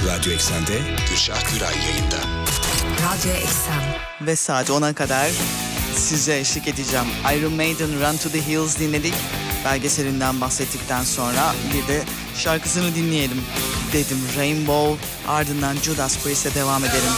Radyo Eksen'de Gülşah Güray yayında. Radyo Eksen. Ve saat 10'a kadar size eşlik edeceğim. Iron Maiden Run to the Hills dinledik. Belgeselinden bahsettikten sonra bir de şarkısını dinleyelim dedim. Rainbow, ardından Judas Priest'e devam edelim.